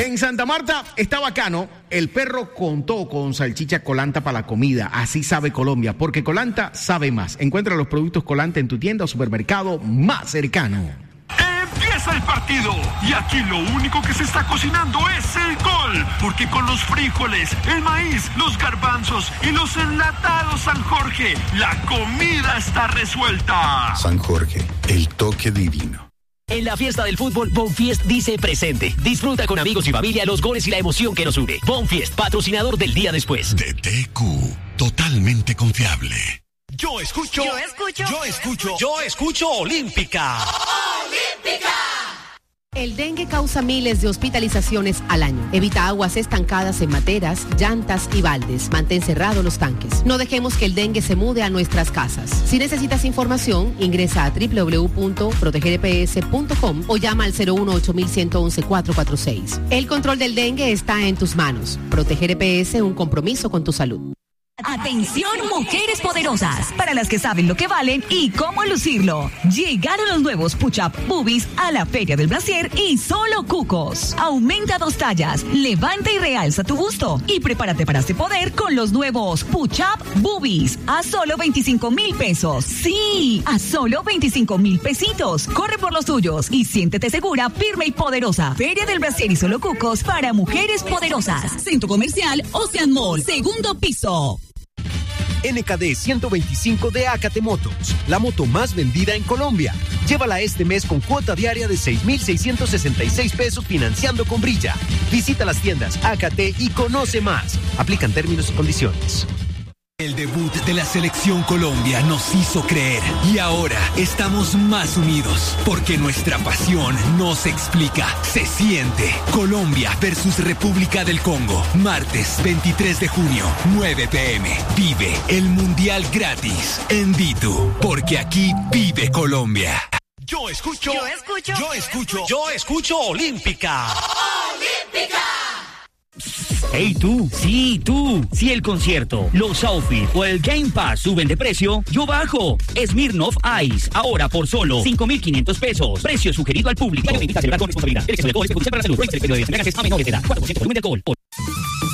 En Santa Marta está bacano. El perro contó con salchicha Colanta para la comida. Así sabe Colombia, porque Colanta sabe más. Encuentra los productos Colanta en tu tienda o supermercado más cercano. Empieza el partido y aquí lo único que se está cocinando es el gol, porque con los frijoles, el maíz, los garbanzos y los enlatados San Jorge, la comida está resuelta. San Jorge, el toque divino. En la fiesta del fútbol, Bonfiest dice presente. Disfruta con amigos y familia los goles y la emoción que nos une. Bonfiest, patrocinador del día después. DTQ, totalmente confiable. Yo escucho Olímpica. ¡Olímpica! El dengue causa miles de hospitalizaciones al año. Evita aguas estancadas en materas, llantas y baldes. Mantén cerrados los tanques. No dejemos que el dengue se mude a nuestras casas. Si necesitas información, ingresa a www.protegereps.com o llama al 018-111-446. El control del dengue está en tus manos. Proteger EPS, un compromiso con tu salud. Atención, mujeres poderosas, para las que saben lo que valen y cómo lucirlo. Llegaron los nuevos Push-Up Boobies a la Feria del Brasier y solo cucos. Aumenta 2 tallas, levanta y realza tu busto y prepárate para este poder con los nuevos Push-Up Boobies a solo 25,000 pesos. Sí, a solo 25,000 pesitos. Corre por los tuyos y siéntete segura, firme y poderosa. Feria del Brasier y solo cucos para mujeres poderosas. Centro Comercial Ocean Mall, segundo piso. NKD 125 de Acate Motors, la moto más vendida en Colombia. Llévala este mes con cuota diaria de 6,666 pesos financiando con Brilla. Visita las tiendas Acate y conoce más. Aplican términos y condiciones. El debut de la Selección Colombia nos hizo creer y ahora estamos más unidos porque nuestra pasión no se explica, se siente. Colombia versus República del Congo, martes 23 de junio, 9 p.m. Vive el Mundial gratis en Ditu, porque aquí vive Colombia. Yo escucho Olímpica. ¡Olímpica! Hey tú, sí tú, si el concierto, los outfits o el Game Pass suben de precio, yo bajo. Smirnoff Ice, ahora por solo 5,500 pesos. Precio sugerido al público. Invita a celebrar con responsabilidad. El exceso de alcohol es perjudicial para la salud. Prohíbe el expendio de bebidas embriagantes a menores de edad. 4% volumen de alcohol.